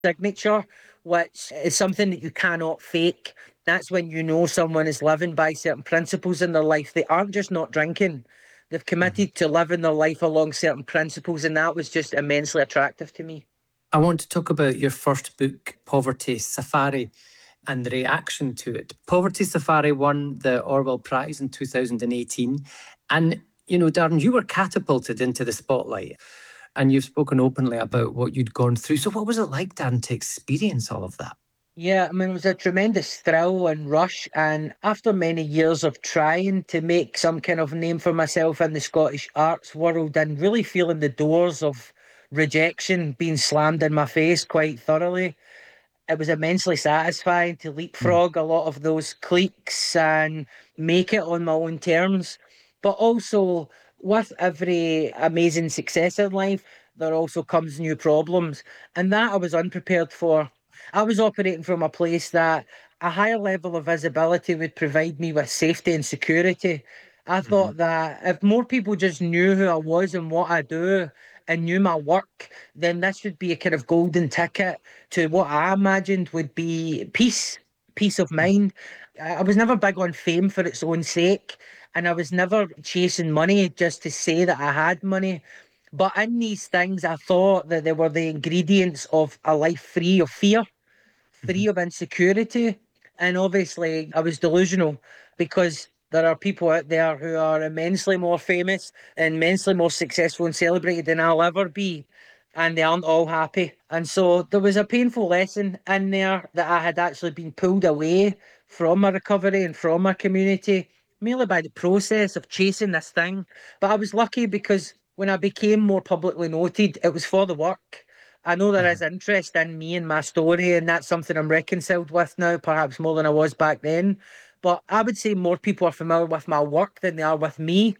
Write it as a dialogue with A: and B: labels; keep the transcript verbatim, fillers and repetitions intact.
A: signature, which is something that you cannot fake. That's when you know someone is living by certain principles in their life. They aren't just not drinking, they've
B: Mhm.
A: committed to living their life along certain principles, and that was just immensely attractive to me.
B: I want to talk about your first book, Poverty Safari, and the reaction to it. Poverty Safari won the Orwell Prize in two thousand eighteen. And, you know, Darren, you were catapulted into the spotlight and you've spoken openly about what you'd gone through. So, what was it like, Darren, to experience all of that?
A: Yeah, I mean, it was a tremendous thrill and rush. And after many years of trying to make some kind of name for myself in the Scottish arts world and really feeling the doors of rejection being slammed in my face quite thoroughly, it was immensely satisfying to
B: Mm.
A: leapfrog a lot of those cliques and make it on my own terms. But also, with every amazing success in life, there also comes new problems. And that I was unprepared for. I was operating from a place that a higher level of visibility would provide me with safety and security. I
B: Mhm.
A: thought that if more people just knew who I was and what I do and knew my work, then this would be a kind of golden ticket to what I imagined would be peace, peace of mind. I I was never big on fame for its own sake, and I was never chasing money just to say that I had money. But in these things, I thought that they were the ingredients of a life free of fear, free
B: Mhm.
A: of insecurity. And obviously, I was delusional because there are people out there who are immensely more famous, immensely more successful and celebrated than I'll ever be. And they aren't all happy. And so there was a painful lesson in there that I had actually been pulled away from my recovery and from my community, merely by the process of chasing this thing. But I was lucky because when I became more publicly noted, it was for the work. I know there is
B: Mhm.
A: interest in me and my story, and that's something I'm reconciled with now, perhaps more than I was back then. But I would say more people are familiar with my work than they are with me.